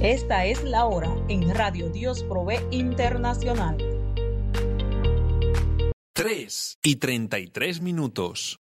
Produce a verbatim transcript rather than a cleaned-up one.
Esta es la hora en Radio Dios Provee Internacional. tres y treinta y tres minutos.